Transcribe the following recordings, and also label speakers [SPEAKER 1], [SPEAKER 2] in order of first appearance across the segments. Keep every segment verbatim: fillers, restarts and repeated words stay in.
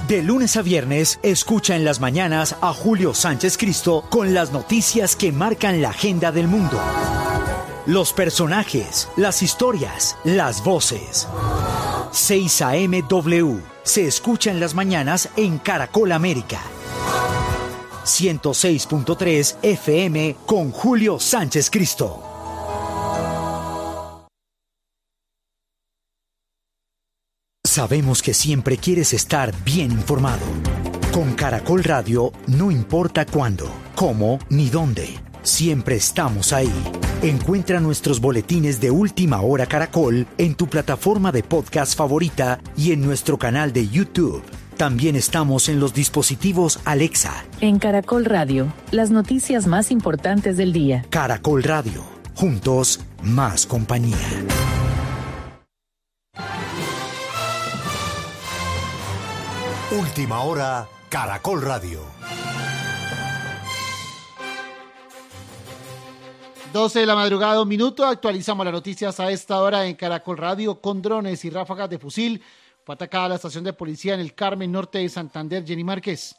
[SPEAKER 1] De lunes a viernes, escucha en las mañanas a Julio Sánchez Cristo con las noticias que marcan la agenda del mundo. Los personajes, las historias, las voces. seis A M W se escucha en las mañanas en Caracol América. ciento seis punto tres F M con Julio Sánchez Cristo. Sabemos que siempre quieres estar bien informado. Con Caracol Radio, no importa cuándo, cómo ni dónde, siempre estamos ahí. Encuentra nuestros boletines de Última Hora Caracol en tu plataforma de podcast favorita y en nuestro canal de YouTube. También estamos en los dispositivos Alexa.
[SPEAKER 2] En Caracol Radio, las noticias más importantes del día.
[SPEAKER 1] Caracol Radio, juntos, más compañía.
[SPEAKER 3] Última Hora, Caracol Radio.
[SPEAKER 4] doce de la madrugada, un minuto. Actualizamos las noticias a esta hora en Caracol Radio. Con drones y ráfagas de fusil fue atacada la estación de policía en el Carmen Norte de Santander. Jenny Márquez.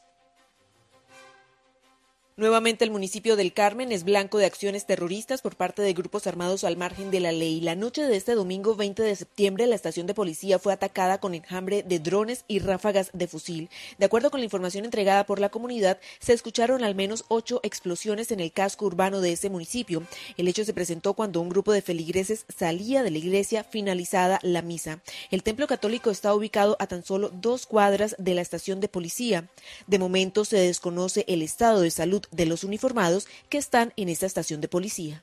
[SPEAKER 5] Nuevamente el municipio del Carmen es blanco de acciones terroristas por parte de grupos armados al margen de la ley. La noche de este domingo veinte de septiembre, la estación de policía fue atacada con enjambre de drones y ráfagas de fusil. De acuerdo con la información entregada por la comunidad, se escucharon al menos ocho explosiones en el casco urbano de ese municipio. El hecho se presentó cuando un grupo de feligreses salía de la iglesia finalizada la misa. El templo católico está ubicado a tan solo dos cuadras de la estación de policía. De momento se desconoce el estado de salud de los uniformados que están en esta estación de policía.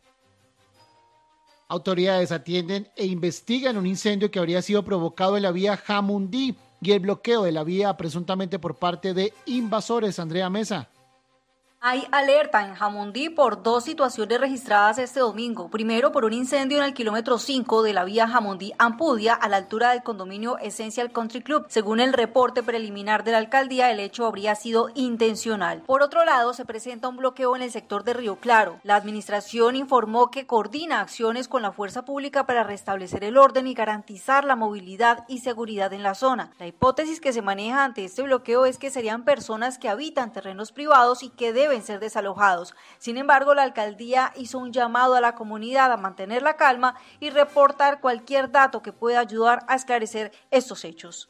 [SPEAKER 4] Autoridades atienden e investigan un incendio que habría sido provocado en la vía Jamundí y el bloqueo de la vía presuntamente por parte de invasores. Andrea Mesa.
[SPEAKER 6] Hay alerta en Jamundí por dos situaciones registradas este domingo. Primero, por un incendio en el kilómetro cinco de la vía Jamundí-Ampudia, a la altura del condominio Essential Country Club. Según el reporte preliminar de la alcaldía, el hecho habría sido intencional. Por otro lado, se presenta un bloqueo en el sector de Río Claro. La administración informó que coordina acciones con la fuerza pública para restablecer el orden y garantizar la movilidad y seguridad en la zona. La hipótesis que se maneja ante este bloqueo es que serían personas que habitan terrenos privados y que deben ser desalojados. Sin embargo, la alcaldía hizo un llamado a la comunidad a mantener la calma y reportar cualquier dato que pueda ayudar a esclarecer estos hechos.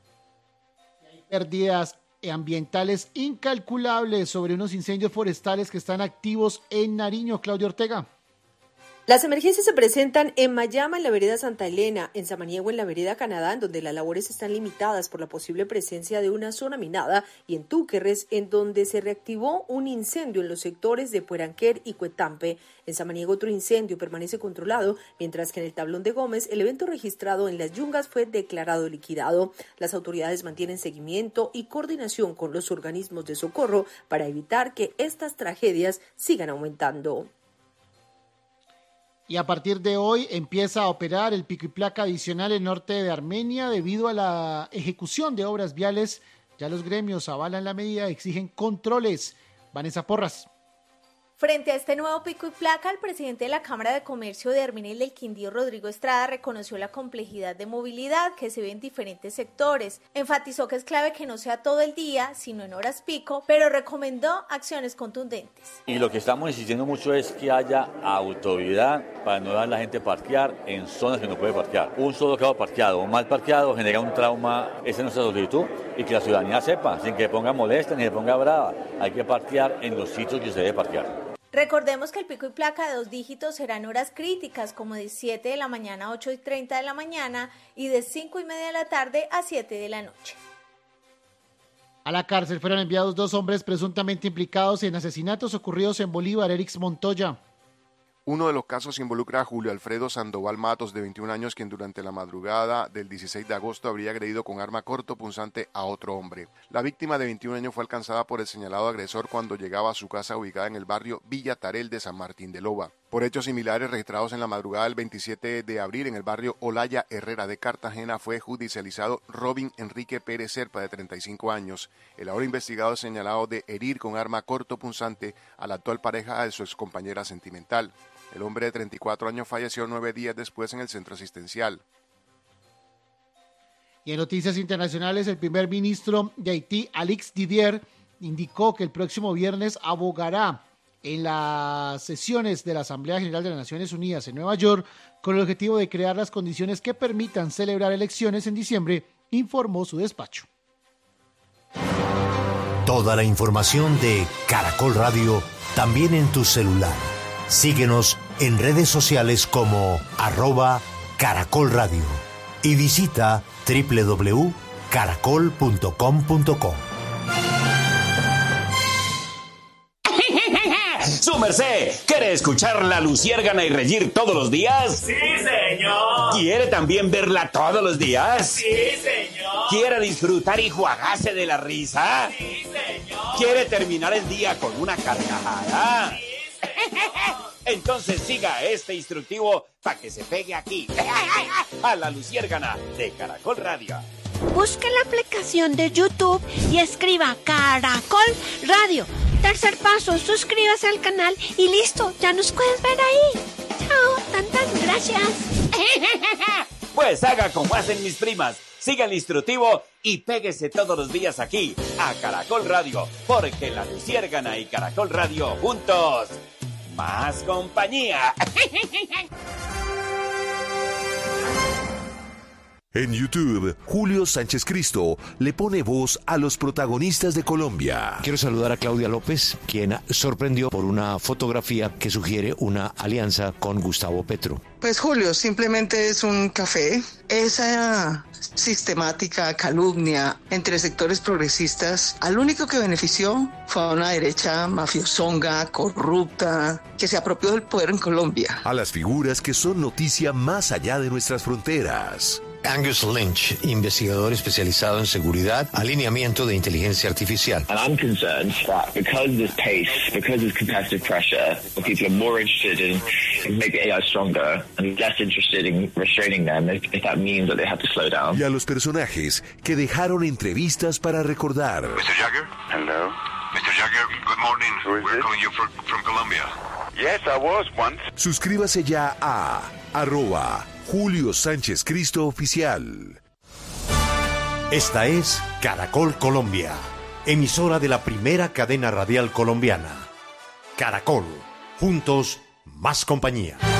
[SPEAKER 4] Hay pérdidas ambientales incalculables sobre unos incendios forestales que están activos en Nariño. Claudia Ortega.
[SPEAKER 7] Las emergencias se presentan en Mayama, en la vereda Santa Elena, en Samaniego, en la vereda Canadá, en donde las labores están limitadas por la posible presencia de una zona minada, y en Túquerres, en donde se reactivó un incendio en los sectores de Pueranquer y Cuetampe. En Samaniego otro incendio permanece controlado, mientras que en el Tablón de Gómez el evento registrado en Las Yungas fue declarado liquidado. Las autoridades mantienen seguimiento y coordinación con los organismos de socorro para evitar que estas tragedias sigan aumentando.
[SPEAKER 4] Y a partir de hoy empieza a operar el pico y placa adicional en norte de Armenia debido a la ejecución de obras viales. Ya los gremios avalan la medida y exigen controles. Vanessa Porras.
[SPEAKER 8] Frente a este nuevo pico y placa, el presidente de la Cámara de Comercio de Armenia y del Quindío, Rodrigo Estrada, reconoció la complejidad de movilidad que se ve en diferentes sectores. Enfatizó que es clave que no sea todo el día, sino en horas pico, pero recomendó acciones contundentes.
[SPEAKER 9] Y lo que estamos insistiendo mucho es que haya autoridad para no dejar a la gente parquear en zonas que no puede parquear. Un solo carro parqueado o mal parqueado genera un trauma. Esa es nuestra solicitud, y que la ciudadanía sepa, sin que se ponga molesta ni se ponga brava. Hay que parquear en los sitios que se debe parquear.
[SPEAKER 8] Recordemos que el pico y placa de dos dígitos serán horas críticas, como de siete de la mañana a ocho y treinta de la mañana y de cinco y media de la tarde a siete de la noche.
[SPEAKER 4] A la cárcel fueron enviados dos hombres presuntamente implicados en asesinatos ocurridos en Bolívar. Erix Montoya.
[SPEAKER 10] Uno de los casos involucra a Julio Alfredo Sandoval Matos, de veintiún años, quien durante la madrugada del dieciséis de agosto habría agredido con arma cortopunzante a otro hombre. La víctima de veintiún años fue alcanzada por el señalado agresor cuando llegaba a su casa ubicada en el barrio Villa Tarel de San Martín de Loba. Por hechos similares registrados en la madrugada del veintisiete de abril en el barrio Olaya Herrera de Cartagena, fue judicializado Robin Enrique Pérez Serpa, de treinta y cinco años, el ahora investigado señalado de herir con arma cortopunzante a la actual pareja de su excompañera sentimental. El hombre de treinta y cuatro años falleció nueve días después en el centro asistencial.
[SPEAKER 4] Y en noticias internacionales, el primer ministro de Haití, Alix Didier, indicó que el próximo viernes abogará en las sesiones de la Asamblea General de las Naciones Unidas en Nueva York con el objetivo de crear las condiciones que permitan celebrar elecciones en diciembre, informó su despacho.
[SPEAKER 3] Toda la información de Caracol Radio también en tu celular. Síguenos en redes sociales como arroba Caracol Radio y visita doble u doble u doble u punto caracol punto com punto co.
[SPEAKER 11] ¡Su merced! ¿Quiere escuchar La Luciérgana y reír todos los días?
[SPEAKER 12] ¡Sí, señor!
[SPEAKER 11] ¿Quiere también verla todos los días?
[SPEAKER 12] ¡Sí, señor!
[SPEAKER 11] ¿Quiere disfrutar y juagarse de la risa?
[SPEAKER 12] ¡Sí, señor!
[SPEAKER 11] ¿Quiere terminar el día con una carcajada?
[SPEAKER 12] ¡Sí, señor!
[SPEAKER 11] Entonces siga este instructivo para que se pegue aquí, a La Luciérgana de Caracol Radio.
[SPEAKER 13] Busque la aplicación de YouTube y escriba Caracol Radio. Tercer paso, suscríbase al canal y listo, ya nos puedes ver ahí. Chao, tantas gracias.
[SPEAKER 11] Pues haga como hacen mis primas, siga el instructivo y péguese todos los días aquí, a Caracol Radio, porque La Luciérgana y Caracol Radio juntos, más compañía.
[SPEAKER 14] En YouTube, Julio Sánchez Cristo le pone voz a los protagonistas de Colombia.
[SPEAKER 15] Quiero saludar a Claudia López, quien sorprendió por una fotografía que sugiere una alianza con Gustavo Petro.
[SPEAKER 16] Pues Julio, simplemente es un café. Esa sistemática calumnia entre sectores progresistas, al único que benefició fue a una derecha mafiosonga, corrupta, que se apropió del poder en Colombia.
[SPEAKER 14] A las figuras que son noticia más allá de nuestras fronteras.
[SPEAKER 15] Angus Lynch, investigador especializado en seguridad, alineamiento de inteligencia artificial.
[SPEAKER 17] And I'm concerned that because of this pace, because of this competitive pressure, people are more interested in, in making A I stronger and less interested in restraining them if, if that means that they have to slow down.
[SPEAKER 14] Y a los personajes que dejaron entrevistas para recordar.
[SPEAKER 18] mister Jagger? Hello. mister Jagger, good morning. We're this? calling you from, from Colombia. Yes, I was once.
[SPEAKER 14] Suscríbase ya a arroba Julio Sánchez Cristo Oficial.
[SPEAKER 3] Esta es Caracol Colombia, emisora de la primera cadena radial colombiana. Caracol, juntos, más compañía.